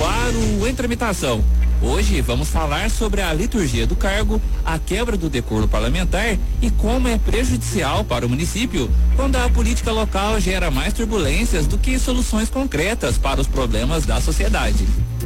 ar o Em Tramitação. Hoje vamos falar sobre a liturgia do cargo, a quebra do decoro parlamentar e como é prejudicial para o município quando a política local gera mais turbulências do que soluções concretas para os problemas da sociedade.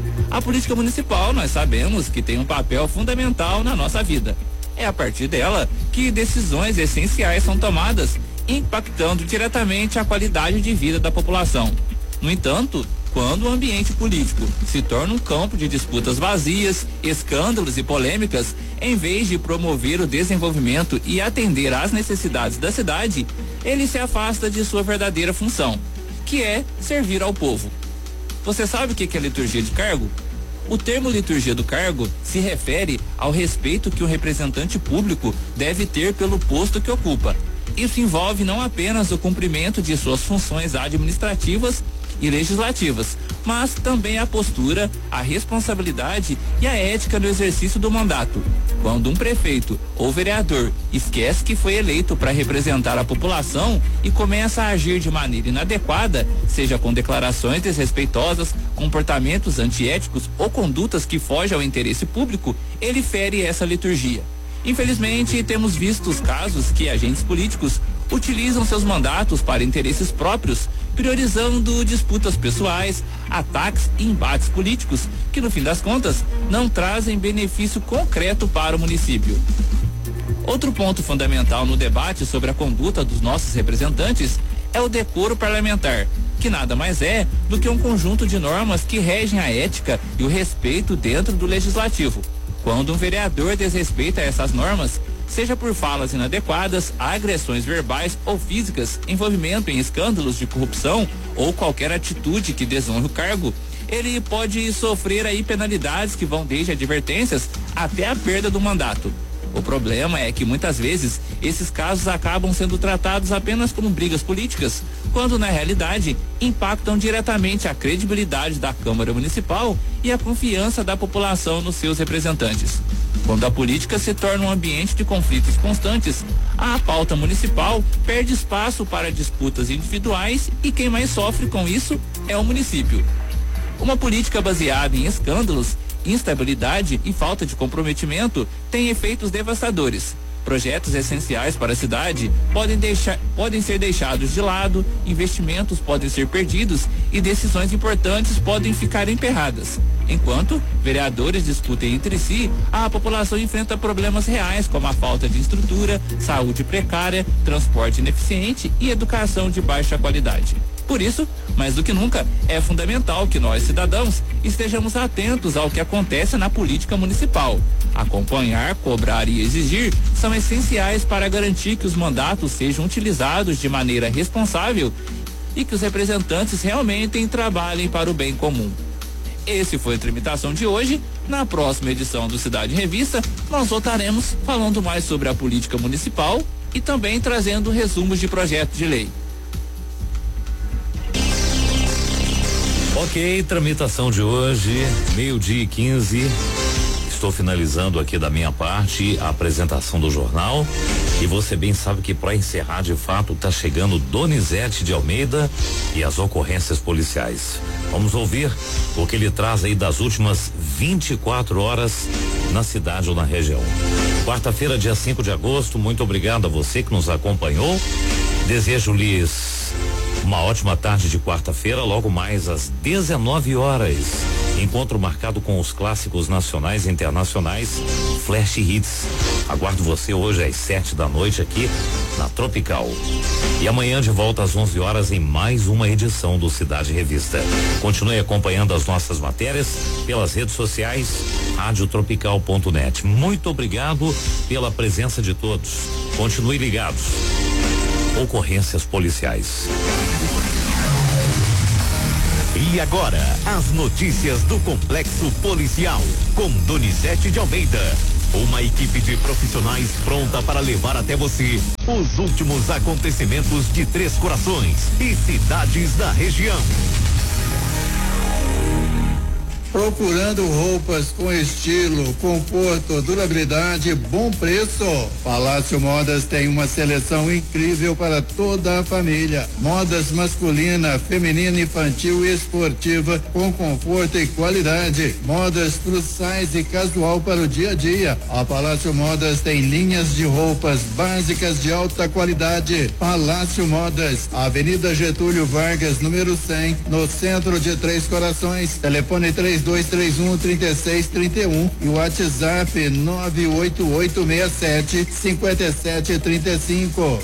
A política municipal, nós sabemos que tem um papel fundamental na nossa vida. É a partir dela que decisões essenciais são tomadas, impactando diretamente a qualidade de vida da população. No entanto, quando o ambiente político se torna um campo de disputas vazias, escândalos e polêmicas, em vez de promover o desenvolvimento e atender às necessidades da cidade, ele se afasta de sua verdadeira função, que é servir ao povo. Você sabe o que é liturgia de cargo? O termo liturgia do cargo se refere ao respeito que o representante público deve ter pelo posto que ocupa. Isso envolve não apenas o cumprimento de suas funções administrativas e legislativas, mas também a postura, a responsabilidade e a ética no exercício do mandato. Quando um prefeito ou vereador esquece que foi eleito para representar a população e começa a agir de maneira inadequada, seja com declarações desrespeitosas, comportamentos antiéticos ou condutas que fogem ao interesse público, ele fere essa liturgia. Infelizmente, temos visto os casos que agentes políticos utilizam seus mandatos para interesses próprios, priorizando disputas pessoais, ataques e embates políticos que, no fim das contas, não trazem benefício concreto para o município. Outro ponto fundamental no debate sobre a conduta dos nossos representantes é o decoro parlamentar, que nada mais é do que um conjunto de normas que regem a ética e o respeito dentro do legislativo. Quando um vereador desrespeita essas normas, seja por falas inadequadas, agressões verbais ou físicas, envolvimento em escândalos de corrupção ou qualquer atitude que desonre o cargo, ele pode sofrer aí penalidades que vão desde advertências até a perda do mandato. O problema é que muitas vezes esses casos acabam sendo tratados apenas como brigas políticas, quando na realidade impactam diretamente a credibilidade da Câmara Municipal e a confiança da população nos seus representantes. Quando a política se torna um ambiente de conflitos constantes, a pauta municipal perde espaço para disputas individuais e quem mais sofre com isso é o município. Uma política baseada em escândalos, instabilidade e falta de comprometimento tem efeitos devastadores. Projetos essenciais para a cidade podem ser deixados de lado, investimentos podem ser perdidos e decisões importantes podem ficar emperradas. Enquanto vereadores discutem entre si, a população enfrenta problemas reais como a falta de estrutura, saúde precária, transporte ineficiente e educação de baixa qualidade. Por isso, mais do que nunca, é fundamental que nós, cidadãos, estejamos atentos ao que acontece na política municipal. Acompanhar, cobrar e exigir são essenciais para garantir que os mandatos sejam utilizados de maneira responsável e que os representantes realmente trabalhem para o bem comum. Esse foi a tramitação de hoje. Na próxima edição do Cidade Revista, nós voltaremos falando mais sobre a política municipal e também trazendo resumos de projetos de lei. Ok, tramitação de hoje, 12:15. Estou finalizando aqui da minha parte a apresentação do jornal. E você bem sabe que para encerrar de fato tá chegando Donizete de Almeida e as ocorrências policiais. Vamos ouvir o que ele traz aí das últimas 24 horas na cidade ou na região. Quarta-feira, dia 5 de agosto, muito obrigado a você que nos acompanhou. Desejo-lhes uma ótima tarde de quarta-feira, logo mais às 19 horas. Encontro marcado com os clássicos nacionais e internacionais, Flash Hits. Aguardo você hoje às 7 da noite aqui na Tropical. E amanhã de volta às 11 horas em mais uma edição do Cidade Revista. Continue acompanhando as nossas matérias pelas redes sociais, radiotropical.net. Muito obrigado pela presença de todos. Continue ligados. Ocorrências policiais. E agora, as notícias do Complexo Policial, com Donizete de Almeida. Uma equipe de profissionais pronta para levar até você os últimos acontecimentos de Três Corações e cidades da região. Procurando roupas com estilo, conforto, durabilidade, bom preço. Palácio Modas tem uma seleção incrível para toda a família. Modas masculina, feminina, infantil e esportiva com conforto e qualidade. Modas plus size e casual para o dia a dia. A Palácio Modas tem linhas de roupas básicas de alta qualidade. Palácio Modas, Avenida Getúlio Vargas, número 100, no centro de Três Corações. Telefone 3231-3631 e o WhatsApp 98867-5735.